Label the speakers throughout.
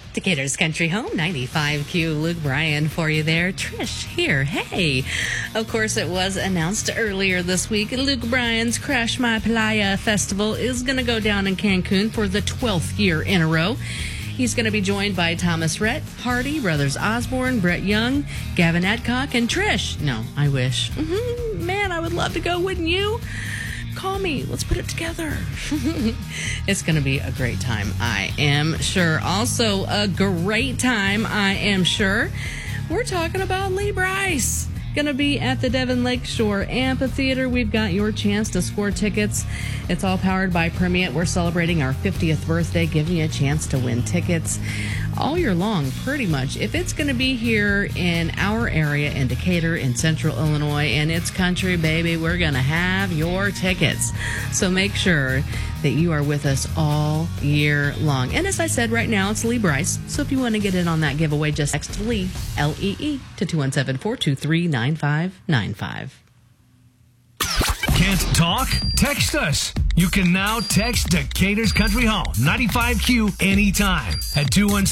Speaker 1: Decatur's Country Home, 95Q. Luke Bryan for you there. Trish here. Hey. Of course, it was announced earlier this week. Luke Bryan's Crash My Playa Festival is going to go down in Cancun for the 12th year in a row. He's going to be joined by Thomas Rhett, Hardy, Brothers Osborne, Brett Young, Gavin Adcock, and Trish. No, I wish. Man, I would love to go, wouldn't you? Call me. Let's put it together. It's going to be a great time, I am sure. Also, a great time, I am sure. We're talking about Lee Brice. Going to be at the Devon Lakeshore Amphitheater. We've got your chance to score tickets. It's all powered by Permeate. We're celebrating our 50th birthday, giving you a chance to win tickets all year long, pretty much. If it's going to be here in our area in Decatur, in central Illinois, and it's country, baby, we're going to have your tickets. So make sure that you are with us all year long. And as I said, right now, it's Lee Brice. So if you want to get in on that giveaway, just text Lee, L-E-E, to 217-423-9595.
Speaker 2: Can't talk? Text us. You can now text Decatur's Country Home, 95Q, anytime at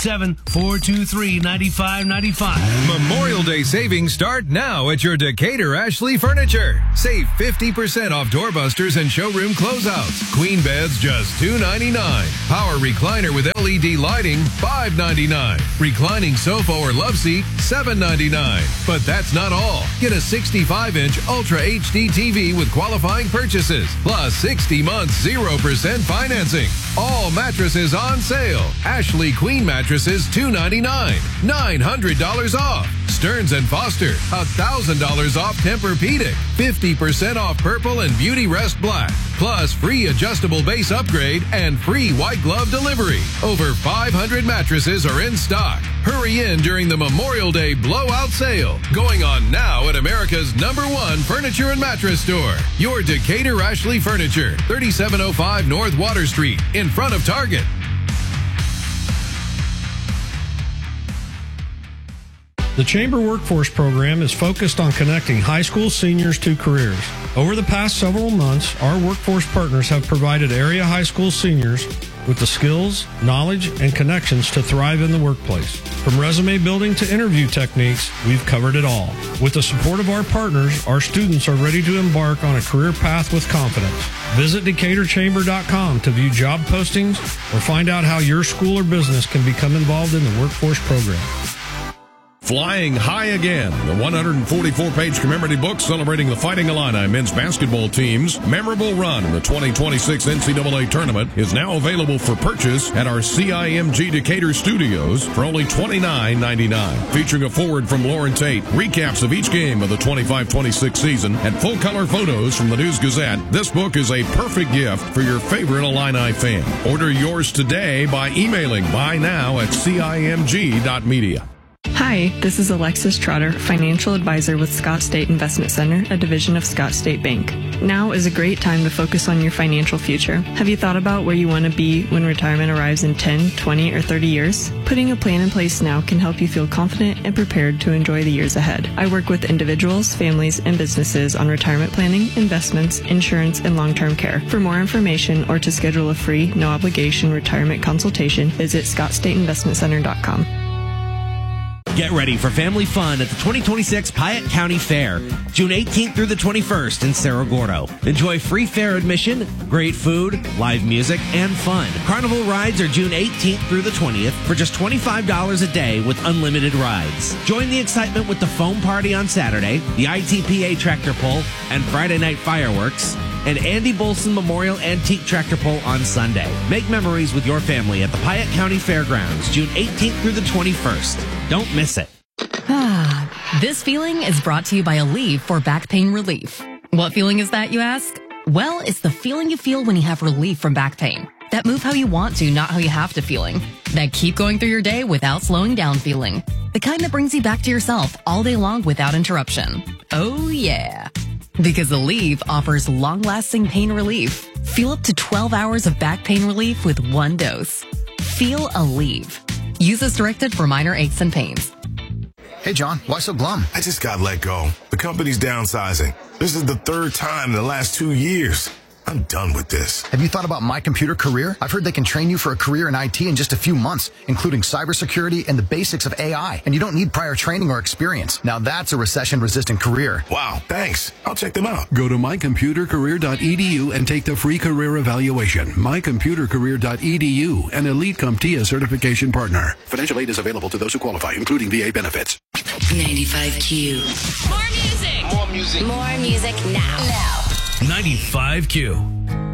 Speaker 2: 217-423-9595.
Speaker 3: Memorial Day savings start now at your Decatur Ashley Furniture. Save 50% off doorbusters and showroom closeouts. Queen beds just $2.99. Power recliner with LED lighting, $5.99. Reclining sofa or love seat, $7.99. But that's not all. Get a 65-inch Ultra HD TV with qualifying purchases, plus 60 months 0% financing. All mattresses on sale. Ashley Queen mattresses $299, $900 off. Stearns & Foster, $1,000 off Tempur-Pedic, 50% off Purple and Beauty Rest Black, plus free adjustable base upgrade and free white glove delivery. Over 500 mattresses are in stock. Hurry in during the Memorial Day blowout sale, going on now at America's #1 furniture and mattress store. Your Decatur Ashley Furniture, 3705 North Water Street, in front of Target.
Speaker 4: The Chamber Workforce Program is focused on connecting high school seniors to careers. Over the past several months, our workforce partners have provided area high school seniors with the skills, knowledge, and connections to thrive in the workplace. From resume building to interview techniques, we've covered it all. With the support of our partners, our students are ready to embark on a career path with confidence. Visit DecaturChamber.com to view job postings or find out how your school or business can become involved in the workforce program.
Speaker 5: Flying High Again, the 144-page commemorative book celebrating the Fighting Illini men's basketball team's memorable run in the 2026 NCAA tournament, is now available for purchase at our CIMG Decatur studios for only $29.99. Featuring a foreword from Lauren Tate, recaps of each game of the 25-26 season, and full-color photos from the News-Gazette, this book is a perfect gift for your favorite Illini fan. Order yours today by emailing buynow@cimg.media.
Speaker 6: Hi, this is Alexis Trotter, financial advisor with Scott State Investment Center, a division of Scott State Bank. Now is a great time to focus on your financial future. Have you thought about where you want to be when retirement arrives in 10, 20, or 30 years? Putting a plan in place now can help you feel confident and prepared to enjoy the years ahead. I work with individuals, families, and businesses on retirement planning, investments, insurance, and long-term care. For more information or to schedule a free, no-obligation retirement consultation, visit ScottStateInvestmentCenter.com.
Speaker 7: Get ready for family fun at the 2026 Piatt County Fair, June 18th through the 21st in Cerro Gordo. Enjoy free fair admission, great food, live music, and fun. Carnival rides are June 18th through the 20th for just $25 a day with unlimited rides. Join the excitement with the foam party on Saturday, the ITPA tractor pull, and Friday night fireworks, and Andy Bolson Memorial Antique Tractor Pull on Sunday. Make memories with your family at the Piatt County Fairgrounds, June 18th through the 21st. Don't miss it.
Speaker 8: This feeling is brought to you by Aleve for back pain relief. What feeling is that, you ask? Well, it's the feeling you feel when you have relief from back pain. That move how you want to, not how you have to feeling. That keep going through your day without slowing down feeling. The kind that brings you back to yourself all day long without interruption. Oh, yeah. Because Aleve offers long-lasting pain relief. Feel up to 12 hours of back pain relief with one dose. Feel Aleve. Use as directed for minor aches and pains.
Speaker 9: Hey, John, why so glum?
Speaker 10: I just got let go. The company's downsizing. This is the third time in the last 2 years.
Speaker 9: I'm done with this. Have you thought about My Computer Career? I've heard they can train you for a career in IT in just a few months, including cybersecurity and the basics of AI. And you don't need prior training or experience. Now that's a recession-resistant career.
Speaker 10: Wow, thanks. I'll check them out. Go to mycomputercareer.edu and take the free career evaluation. Mycomputercareer.edu, an Elite CompTIA certification partner. Financial aid is available to those who qualify, including VA benefits.
Speaker 11: 95Q.
Speaker 12: More music.
Speaker 11: More music.
Speaker 12: More music now.
Speaker 2: 95Q.